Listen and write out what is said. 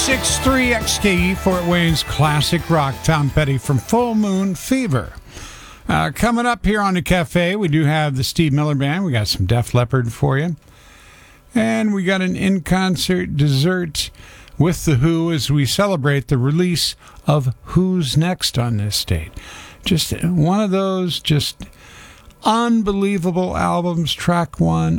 6.3 XKE, Fort Wayne's classic rock. Tom Petty from Full Moon Fever. Coming up here on the cafe, we do have the Steve Miller Band. We got some Def Leppard for you. And we got an in-concert dessert with The Who as we celebrate the release of Who's Next on this date. Just one of those just unbelievable albums. Track one,